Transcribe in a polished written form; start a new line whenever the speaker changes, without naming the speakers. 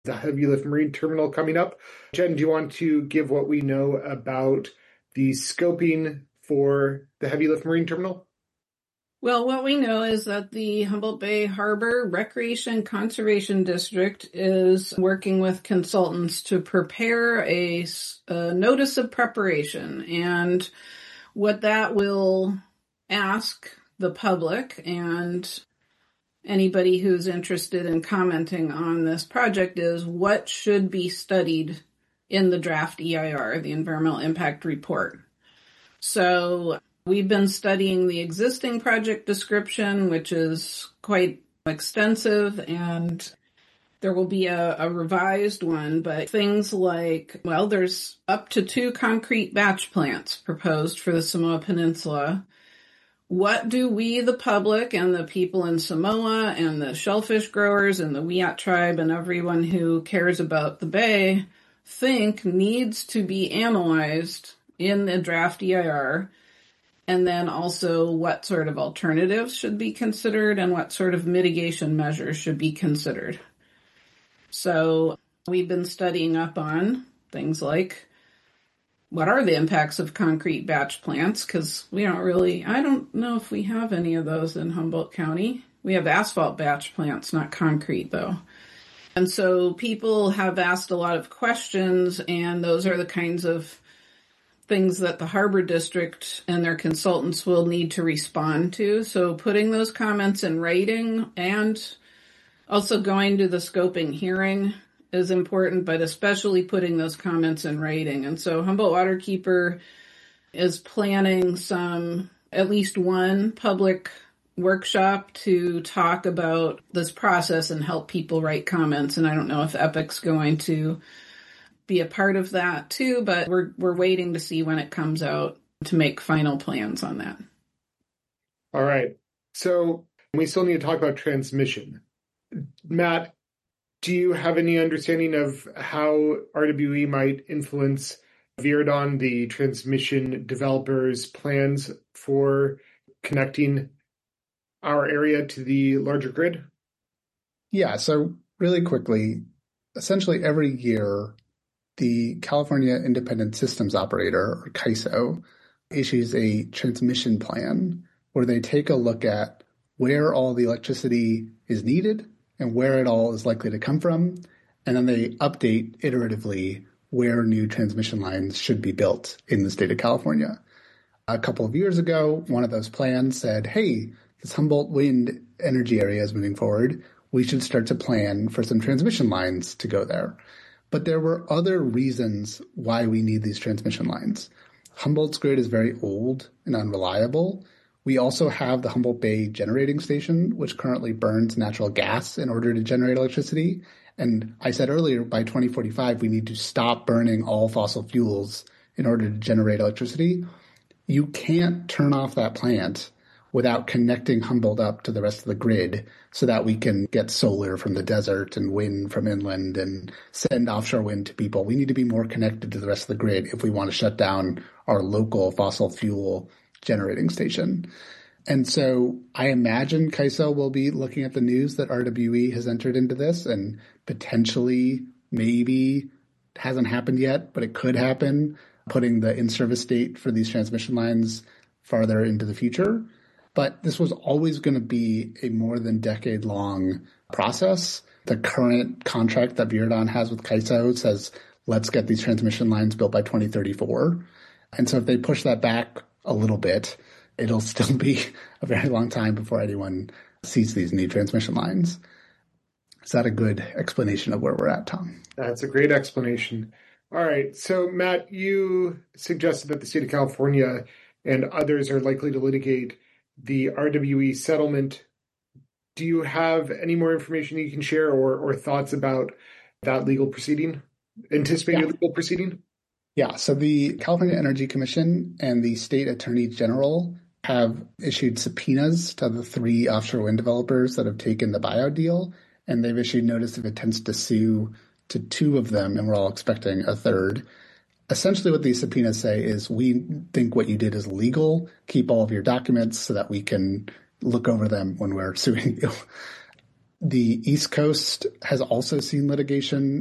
the heavy lift marine terminal coming up. Jen, do you want to give what we know about the scoping for the heavy lift marine terminal?
Well, what we know is that the Humboldt Bay Harbor Recreation Conservation District is working with consultants to prepare a notice of preparation. And what that will ask the public and anybody who's interested in commenting on this project is what should be studied in the draft EIR, the Environmental Impact Report. So we've been studying the existing project description, which is quite extensive, and there will be a revised one, but things like, well, there's up to 2 concrete batch plants proposed for the Samoa Peninsula. What do we, the public, and the people in Samoa, and the shellfish growers, and the Wiyot tribe, and everyone who cares about the bay think needs to be analyzed in the draft EIR? And then also what sort of alternatives should be considered and what sort of mitigation measures should be considered. So we've been studying up on things like what are the impacts of concrete batch plants? Because I don't know if we have any of those in Humboldt County. We have asphalt batch plants, not concrete though. And so people have asked a lot of questions, and those are the kinds of things that the Harbor District and their consultants will need to respond to. So putting those comments in writing and also going to the scoping hearing is important, but especially putting those comments in writing. And so Humboldt Waterkeeper is planning at least one public workshop to talk about this process and help people write comments. And I don't know if EPIC's going to be a part of that too, but we're waiting to see when it comes out to make final plans on that.
All right. So we still need to talk about transmission. Matt, do you have any understanding of how RWE might influence Viridon, the transmission developers' plans for connecting our area to the larger grid?
Yeah, so really quickly, essentially every year, the California Independent Systems Operator, or CAISO, issues a transmission plan where they take a look at where all the electricity is needed and where it all is likely to come from, and then they update iteratively where new transmission lines should be built in the state of California. A couple of years ago, one of those plans said, hey, this Humboldt wind energy area is moving forward. We should start to plan for some transmission lines to go there. But there were other reasons why we need these transmission lines. Humboldt's grid is very old and unreliable. We also have the Humboldt Bay Generating Station, which currently burns natural gas in order to generate electricity. And I said earlier, by 2045, we need to stop burning all fossil fuels in order to generate electricity. You can't turn off that plant without connecting Humboldt up to the rest of the grid so that we can get solar from the desert and wind from inland and send offshore wind to people. We need to be more connected to the rest of the grid if we want to shut down our local fossil fuel generating station. And so I imagine CAISO will be looking at the news that RWE has entered into this, and potentially, maybe, hasn't happened yet, but it could happen, putting the in-service date for these transmission lines farther into the future. But this was always going to be a more than decade-long process. The current contract that Viridon has with CAISO says, let's get these transmission lines built by 2034. And so if they push that back a little bit, it'll still be a very long time before anyone sees these new transmission lines. Is that a good explanation of where we're at, Tom?
That's a great explanation. All right. So, Matt, you suggested that the state of California and others are likely to litigate the RWE settlement. Do you have any more information you can share or thoughts about that legal proceeding, anticipated legal proceeding?
Yeah, so the California Energy Commission and the state attorney general have issued subpoenas to the 3 offshore wind developers that have taken the buyout deal, and they've issued notice of intents to sue to 2 of them, and we're all expecting a third. Essentially what these subpoenas say is, we think what you did is legal. Keep all of your documents so that we can look over them when we're suing you. The East Coast has also seen litigation